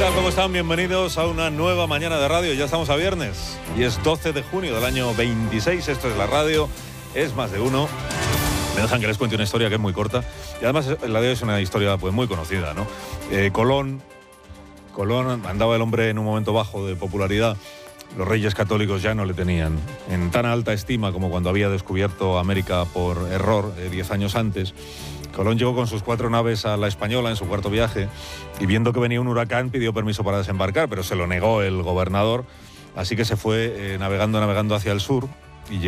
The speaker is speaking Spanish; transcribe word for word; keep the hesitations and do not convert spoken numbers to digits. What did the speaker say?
tal? ¿Cómo están? Bienvenidos a una nueva mañana de radio. Ya estamos a viernes y es doce de junio del año veintiséis. Esto es la radio, es más de uno. Me dejan que les cuente una historia que es muy corta y además la de hoy es una historia pues muy conocida, ¿no? Eh, Colón, Colón andaba el hombre en un momento bajo de popularidad. Los reyes católicos ya no le tenían en tan alta estima como cuando había descubierto América por error eh, diez años antes. Colón llegó con sus cuatro naves a la Española en su cuarto viaje y viendo que venía un huracán pidió permiso para desembarcar, pero se lo negó el gobernador, así que se fue eh, navegando, navegando hacia el sur